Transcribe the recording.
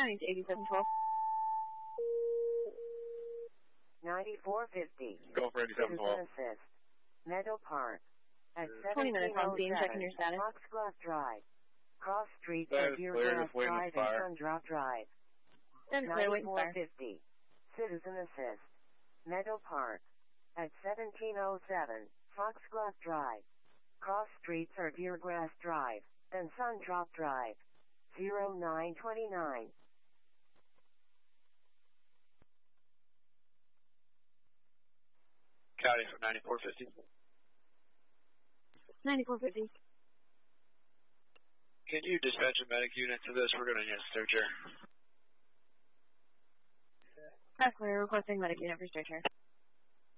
responding to 8712. 9450. Go for 8712. Citizen assist. Meadow Park. At 20 minutes on scene, checking your status. Foxglove Drive. Cross Street, That is clear, Deergrass just waiting to Drive, fire. and Sundrop Drive. Then clear, waiting fire. 9450. Citizen assist. Meadow Park. At 1707, Foxglove Drive. Cross Streets are Deergrass Drive and Sundrop Drive. 0929. County for 9450. 9450. Can you dispatch a medic unit to this? We're going to need a searcher. That's clear, requesting medic unit for searcher.